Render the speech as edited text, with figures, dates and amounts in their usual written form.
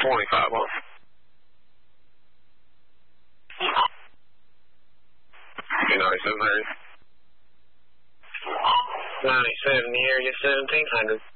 25 on. 9700. 97 in the area, 1700.